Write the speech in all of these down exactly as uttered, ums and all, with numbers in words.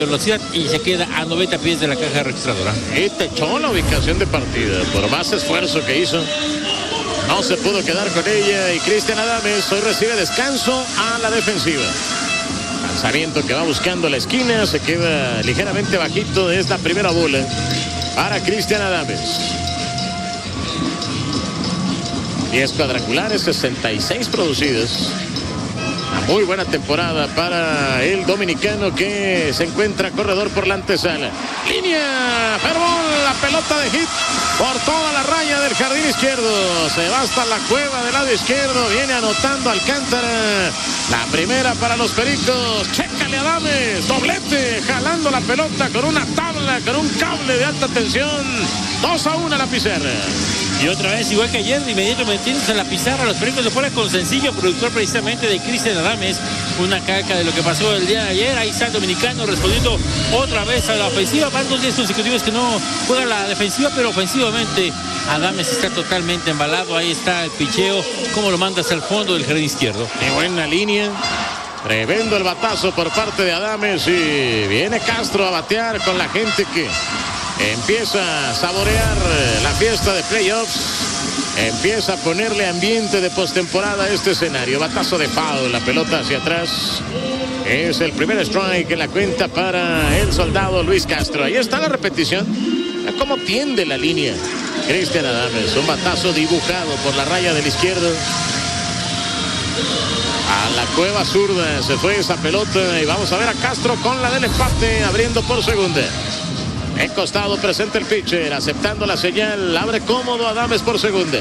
velocidad y se queda a noventa pies de la caja registradora. Y techó la ubicación de partida. Por más esfuerzo que hizo, no se pudo quedar con ella. Y Cristian Adames hoy recibe descanso a la defensiva. Lanzamiento que va buscando la esquina. Se queda ligeramente bajito. Es la primera bola para Cristian Adames. diez cuadrangulares, sesenta y seis producidos. Una muy buena temporada para el dominicano que se encuentra corredor por la antesala. Línea, Fermón, la pelota de hit por toda la raya del jardín izquierdo. Se va hasta la cueva del lado izquierdo. Viene anotando Alcántara. La primera para los Pericos. Chécale a Adames. Doblete, jalando la pelota con una tabla, con un cable de alta tensión. dos a uno a la pizarra. Y otra vez, igual que ayer, de inmediato metiéndose en la pizarra, los Pericos de Puebla con sencillo, productor precisamente de Cristian Adames. Una calca de lo que pasó el día de ayer. Ahí está el dominicano respondiendo otra vez a la ofensiva. Van dos días consecutivos que no juega la defensiva, pero ofensivamente Adames está totalmente embalado. Ahí está el picheo, como lo manda hacia el fondo del jardín izquierdo. Qué buena línea. Tremendo el batazo por parte de Adames. Y viene Castro a batear con la gente que empieza a saborear la fiesta de playoffs. Empieza a ponerle ambiente de postemporada a este escenario. Batazo de foul, la pelota hacia atrás. Es el primer strike en la cuenta para el soldado Luis Castro. Ahí está la repetición. Cómo tiende la línea Cristian Adames. Un batazo dibujado por la raya del izquierdo. A la cueva zurda se fue esa pelota. Y vamos a ver a Castro con la del empate, abriendo por segunda. En costado presenta el pitcher, aceptando la señal. Abre cómodo Adames por segunda.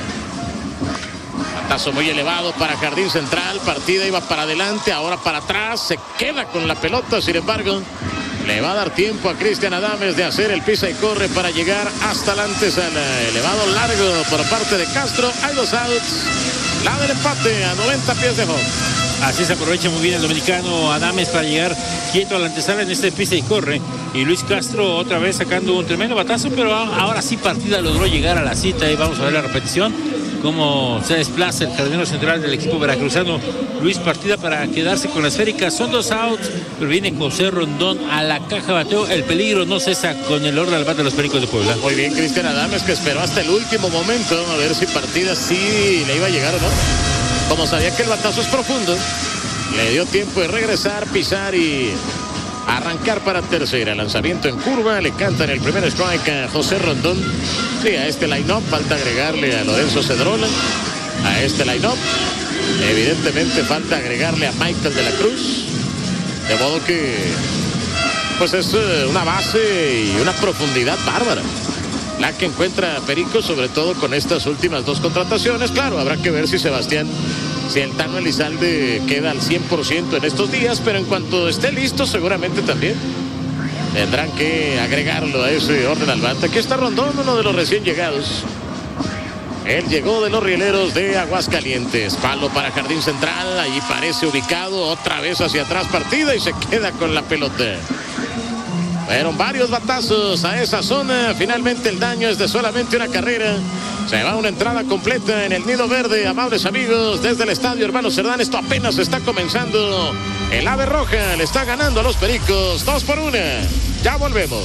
Batazo muy elevado para jardín central. Partida iba para adelante, ahora para atrás. Se queda con la pelota, sin embargo, le va a dar tiempo a Cristian Adames de hacer el pisa y corre para llegar hasta la antesala. Elevado largo por parte de Castro. Hay dos outs. La del empate a noventa pies de home. Así se aprovecha muy bien el dominicano Adames para llegar quieto a la antesala en este pisa y corre. Y Luis Castro otra vez sacando un tremendo batazo, pero ahora sí partida logró llegar a la cita. Y vamos a ver la repetición, cómo se desplaza el jardinero central del equipo veracruzano Luis Partida para quedarse con la esférica. Son dos outs, pero viene José Rondón a la caja bateo. El peligro no cesa con el orden al bate de los Pericos de Puebla. Muy bien Cristian Adames, que esperó hasta el último momento a ver si Partida sí le iba a llegar o no. Como sabía que el batazo es profundo, le dio tiempo de regresar, pisar y arrancar para tercera. Lanzamiento en curva, le cantan el primer strike a José Rondón. Sí, a este line-up falta agregarle a Lorenzo Cedrola. A este line-up evidentemente falta agregarle a Michael de la Cruz. De modo que pues es una base y una profundidad bárbara la que encuentra Perico, sobre todo con estas últimas dos contrataciones. Claro, habrá que ver si Sebastián, si el Tano Elizalde queda al cien por ciento en estos días, pero en cuanto esté listo, seguramente también tendrán que agregarlo a ese orden al bate. Aquí está Rondón, uno de los recién llegados. Él llegó de los Rieleros de Aguascalientes. Palo para jardín central, allí parece ubicado, otra vez hacia atrás partida y se queda con la pelota. Fueron varios batazos a esa zona. Finalmente el daño es de solamente una carrera. Se va una entrada completa en el Nido Verde. Amables amigos, desde el estadio Hermano Cerdán, esto apenas está comenzando. El Ave Roja le está ganando a los Pericos dos por una. Ya volvemos.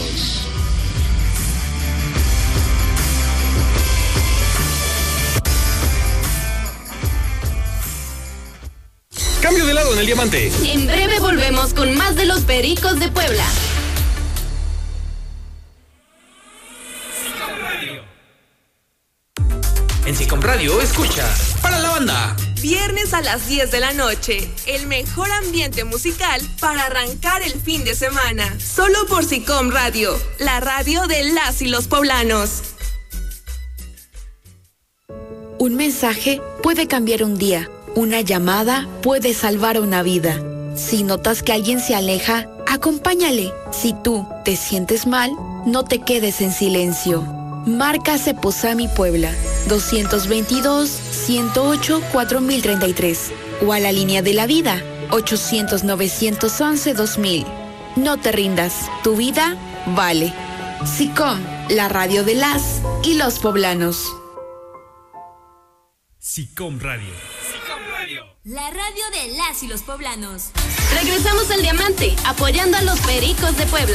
Cambio de lado en el diamante. En breve volvemos con más de los Pericos de Puebla. En SICOM Radio, escucha para la banda. Viernes a las diez de la noche, el mejor ambiente musical para arrancar el fin de semana. Solo por SICOM Radio, la radio de las y los poblanos. Un mensaje puede cambiar un día. Una llamada puede salvar una vida. Si notas que alguien se aleja, acompáñale. Si tú te sientes mal, no te quedes en silencio. Marca Ceposami Puebla, dos veintidós, ciento ocho, cuatro mil treinta y tres. O a la línea de la vida, ochocientos, novecientos once, dos mil. No te rindas, tu vida vale. SICOM, la radio de las y los poblanos. SICOM Radio. La radio de las y los poblanos. Regresamos al Diamante, apoyando a los Pericos de Puebla.